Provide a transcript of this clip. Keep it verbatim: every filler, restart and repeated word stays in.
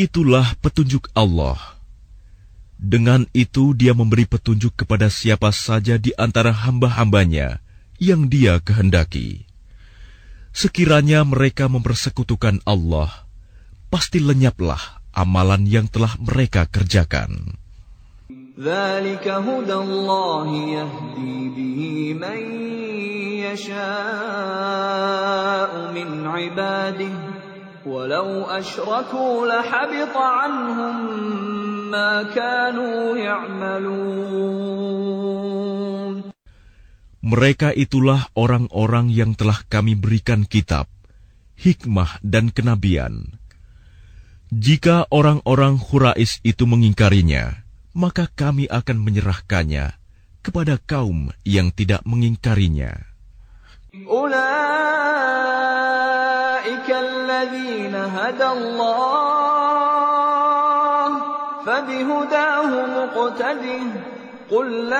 Itulah petunjuk Allah. Dengan itu Dia memberi petunjuk kepada siapa saja di antara hamba-hambanya yang Dia kehendaki. Sekiranya mereka mempersekutukan Allah, pasti lenyaplah amalan yang telah mereka kerjakan. ذَلِكَ هُدَى اللَّهِ يَهْدِي بِهِ مَن يَشَاءُ مِنْ عِبَادِهِ وَلَوْ أَشْرَكُوا لَحَبِطَ عَنْهُم مَّا كَانُوا يَعْمَلُونَ. Mereka itulah orang-orang yang telah Kami berikan kitab, hikmah dan kenabian. Jika orang-orang Quraisy itu mengingkarinya, maka Kami akan menyerahkannya kepada kaum yang tidak mengingkarinya. Ulaika alladzina hadallah fabihudahu muqtadih. Qul